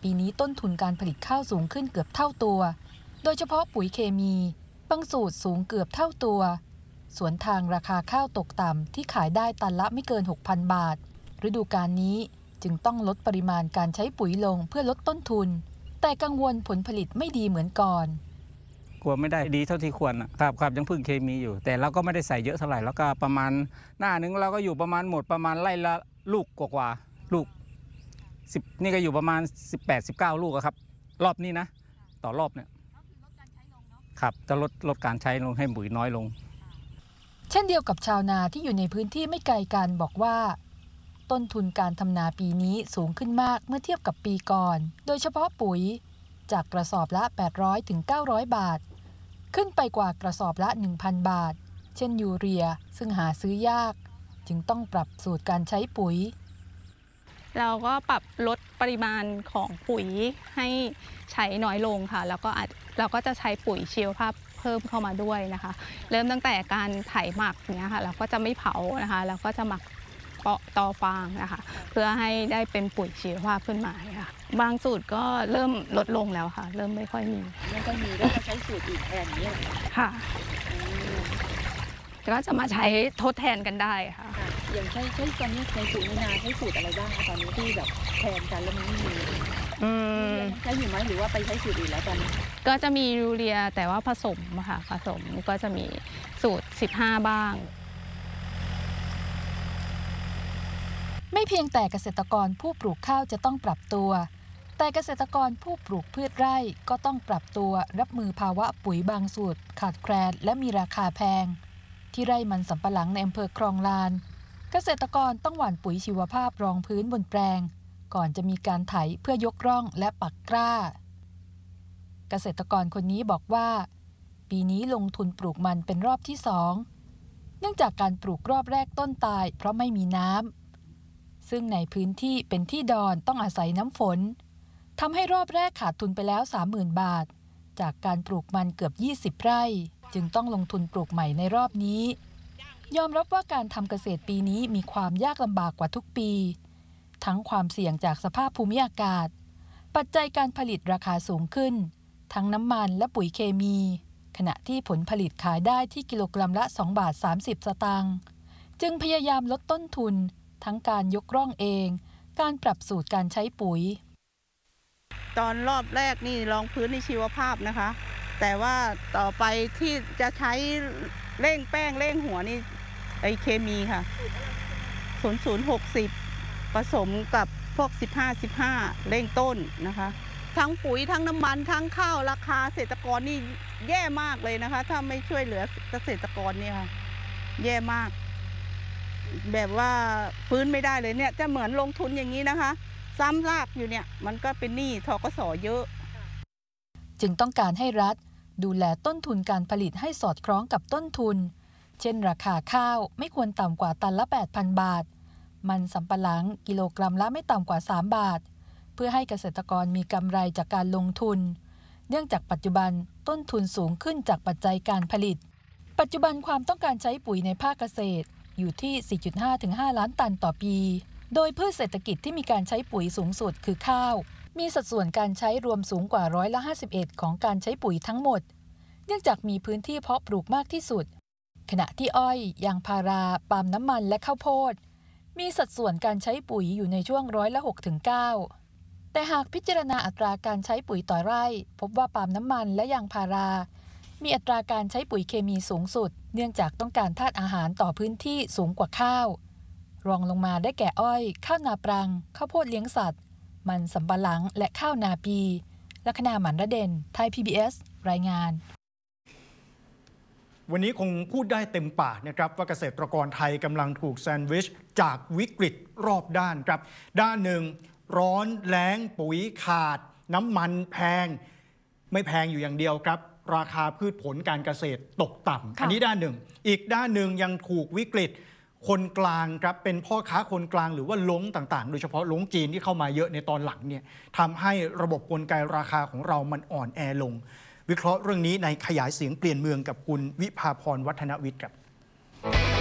ปีนี้ต้นทุนการผลิตข้าวสูงขึ้นเกือบเท่าตัวโดยเฉพาะปุ๋ยเคมีบางสูตรสูงเกือบเท่าตัวสวนทางราคาข้าวตกต่ำที่ขายได้ตันละไม่เกิน 6,000 บาทฤดูกาลนี้จึงต้องลดปริมาณการใช้ปุ๋ยลงเพื่อลดต้นทุนแต่กังวลผลผลิตไม่ดีเหมือนก่อนกลัวไม่ได้ดีเท่าที่ควรครับยังพึ่งเคมีอยู่แต่เราก็ไม่ได้ใส่เยอะเท่าไหร่แล้วก็ประมาณหน้านึงเราก็อยู่ประมาณหมดประมาณไร่ละลูกกว่าลูก10นี่ก็อยู่ประมาณ18-19 ลูกครับรอบนี้นะต่อรอบเนี่ยครับจะลดการใช้ลงให้ปุ๋ยน้อยลงเช่นเดียวกับชาวนาที่อยู่ในพื้นที่ไม่ไกลกันบอกว่าต้นทุนการทำนาปีนี้สูงขึ้นมากเมื่อเทียบกับปีก่อนโดยเฉพาะปุ๋ยจากกระสอบละ800 ถึง 900 บาทขึ้นไปกว่ากระสอบละ 1,000 บาทเช่นยูเรียซึ่งหาซื้อยากจึงต้องปรับสูตรการใช้ปุ๋ยเราก็ปรับลดปริมาณของปุ๋ยให้ใช้น้อยลงค่ะแล้วก็เราก็จะใช้ปุ๋ยชีวภาพเพิ่มเข้ามาด้วยนะคะเริ่มตั้งแต่การไถหมักเนี้ยค่ะเราก็จะไม่เผานะคะเราก็จะหมักตอฟางนะคะเพื่อให้ได้เป็นปุ๋ยชีวภาพขึ้นมาค่ะบางสูตรก็เริ่มลดลงแล้วค่ะเริ่มไม่ค่อยมีก็จะใช้สูตรอื่นแทนนี้ค่ะก็จะมาใช้ทดแทนกันได้ค่ะอย่างใช้ตอนนี้ในสูตรนาใช้สูตรอะไรบ้างตอนนี้ที่แบบแทนกันแล้วมันไม่มีใช้อยู่ไหมหรือว่าไปใช้สูตรอื่นแล้วตอนนี้ก็จะมียูเรียแต่ว่าผสมค่ะผสมก็จะมีสูตร15บ้างไม่เพียงแต่เกษตรกรผู้ปลูกข้าวจะต้องปรับตัวแต่เกษตรกรผู้ปลูกพืชไร่ก็ต้องปรับตัวรับมือภาวะปุ๋ยบางสูตรขาดแคลนและมีราคาแพงที่ไร่มันสำปะหลังในอำเภอคลองลานเกษตรกรต้องหว่านปุ๋ยชีวภาพรองพื้นบนแปลงก่อนจะมีการไถเพื่อยกร่องและปักกล้าเกษตรกรคนนี้บอกว่าปีนี้ลงทุนปลูกมันเป็นรอบที่2เนื่องจากการปลูกรอบแรกต้นตายเพราะไม่มีน้ำซึ่งในพื้นที่เป็นที่ดอนต้องอาศัยน้ำฝนทำให้รอบแรกขาดทุนไปแล้ว 30,000 บาทจากการปลูกมันเกือบ20 ไร่จึงต้องลงทุนปลูกใหม่ในรอบนี้ยอมรับว่าการทำเกษตรปีนี้มีความยากลำบากกว่าทุกปีทั้งความเสี่ยงจากสภาพภูมิอากาศปัจจัยการผลิตราคาสูงขึ้นทั้งน้ำมันและปุ๋ยเคมีขณะที่ผลผลิตขายได้ที่กิโลกรัมละ2.30 บาทจึงพยายามลดต้นทุนทั้งการยกร่องเองการปรับสูตรการใช้ปุ๋ยตอนรอบแรกนี่รองพื้นในชีวภาพนะคะแต่ว่าต่อไปที่จะใช้เร่งแป้งเร่งหัวนี่ไอเคมีค่ะ0060ผสมกับพวก15เร่งต้นนะคะทั้งปุ๋ยทั้งน้ำมันทั้งข้าวราคาเกษตรกรนี่แย่มากเลยนะคะถ้าไม่ช่วยเหลือเกษตรกรเนี่ยค่ะแย่มากแบบว่าฟื้นไม่ได้เลยเนี่ยจะเหมือนลงทุนอย่างนี้นะคะซ้ำซากอยู่เนี่ยมันก็เป็นหนี้ธกส.เยอะจึงต้องการให้รัฐดูแลต้นทุนการผลิตให้สอดคล้องกับต้นทุนเช่นราคาข้าวไม่ควรต่ำกว่าตันละ 8,000 บาทมันสำปะหลังกิโลกรัมละไม่ต่ำกว่า3 บาทเพื่อให้เกษตรกรมีกำไรจากการลงทุนเนื่องจากปัจจุบันต้นทุนสูงขึ้นจากปัจจัยการผลิตปัจจุบันความต้องการใช้ปุ๋ยในภาคเกษตรอยู่ที่ 4.5 ถึง 5 ล้านตันต่อปีโดยพืชเศรษฐกิจที่มีการใช้ปุ๋ยสูงสุดคือข้าวมีสัดส่วนการใช้รวมสูงกว่า51%ของการใช้ปุ๋ยทั้งหมดเนื่องจากมีพื้นที่เพาะปลูกมากที่สุดขณะที่อ้อยยางพาราปาล์มน้ำมันและข้าวโพดมีสัดส่วนการใช้ปุ๋ยอยู่ในช่วง6 ถึง 9แต่หากพิจารณาอัตราการใช้ปุ๋ยต่อไร่พบว่าปาล์มน้ำมันและยางพารามีอัตราการใช้ปุ๋ยเคมีสูงสุดเนื่องจากต้องการธาตุอาหารต่อพื้นที่สูงกว่าข้าวรองลงมาได้แก่อ้อยข้าวนาปรังข้าวโพดเลี้ยงสัตว์มันสำปะหลังและข้าวนาปีลัคนาหมันระเด่นไทย PBS รายงานวันนี้คงพูดได้เต็มปากนะครับว่าเกษตรกรไทยกำลังถูกแซนด์วิชจากวิกฤตรอบด้านครับด้านหนึ่งร้อนแล้งปุ๋ยขาดน้ำมันแพงไม่แพงอยู่อย่างเดียวครับราคาพืชผลการเกษตรตกต่ำอันนี้ด้านหนึ่งอีกด้านหนึ่งยังถูกวิกฤตคนกลางครับเป็นพ่อค้าคนกลางหรือว่าลงต่างๆโดยเฉพาะลงจีนที่เข้ามาเยอะในตอนหลังเนี่ยทำให้ระบบกลไกราคาของเรามันอ่อนแอลงวิเคราะห์เรื่องนี้ในขยายเสียงเปลี่ยนเมืองกับคุณวิภาพรวัฒนวิทย์ครับ